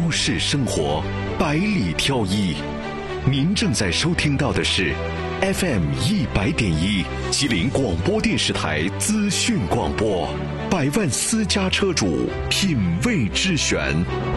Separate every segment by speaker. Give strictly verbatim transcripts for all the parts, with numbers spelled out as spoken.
Speaker 1: 都市生活，百里挑一。您正在收听到的是 F M 一百点一吉林广播电视台资讯广播，百万私家车主品味之选。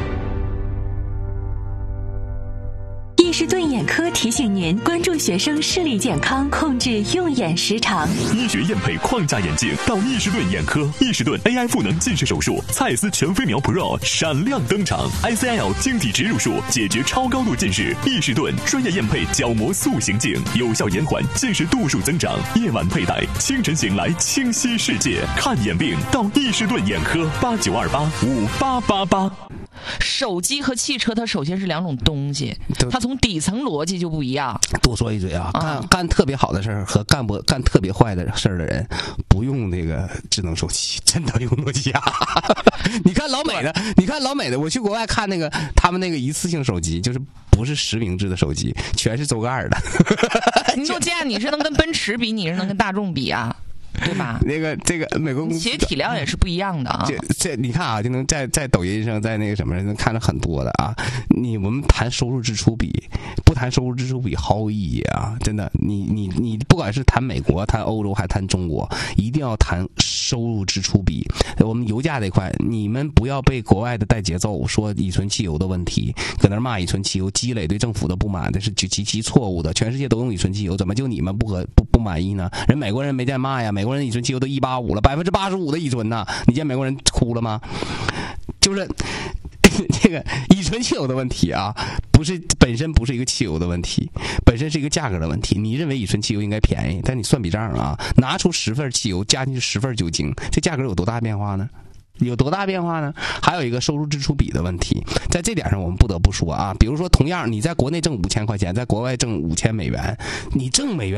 Speaker 2: 易士顿眼科提醒您关注学生视力健康，控制用眼时长。
Speaker 3: 医学验配框架眼镜到易士顿眼科，易士顿 A I 赋能近视手术，蔡司全飞秒 Pro 闪亮登场 ，I C L 晶体植入术解决超高度近视。易士顿专业验配角膜塑形镜，有效延缓近视度数增长。夜晚佩戴，清晨醒来清晰世界。看眼病到易士顿眼科，八九二八五八八八。
Speaker 4: 手机和汽车它首先是两种东西，它从底层逻辑就不一样。
Speaker 5: 多说一嘴啊，干干特别好的事儿和干不干特别坏的事儿的人，不用那个智能手机，真的用诺基亚。你看老美的，你看老美的，我去国外看那个他们那个一次性手机，就是不是实名制的手机，全是周盖的。
Speaker 4: 诺基亚你是能跟奔驰比，你是能跟大众比啊？对吧？
Speaker 5: 那个这个美国公司
Speaker 4: 企业体量也是不一样的啊。
Speaker 5: 这这你看啊，就能在在抖音上，在那个什么能看到很多的啊。你我们谈收入支出比，不谈收入支出比毫无意义啊！真的，你你你不管是谈美国、谈欧洲还谈中国，一定要谈收入支出比。我们油价这块，你们不要被国外的带节奏说乙醇汽油的问题，搁那骂乙醇汽油，积累对政府的不满，这是极其错误的。全世界都用乙醇汽油，怎么就你们不和不不满意呢？人美国人没见骂呀，美国人乙醇汽油都一八五了，百分之八十五的乙醇呐，你见美国人哭了吗？就是这个乙醇汽油的问题啊，不是本身不是一个汽油的问题，本身是一个价格的问题。你认为乙醇汽油应该便宜，但你算笔账啊，拿出十份汽油加进去十份酒精，这价格有多大变化呢？有多大变化呢？还有一个收入支出比的问题，在这点上我们不得不说啊，比如说同样你在国内挣五千块钱，在国外挣五千美元，你挣美元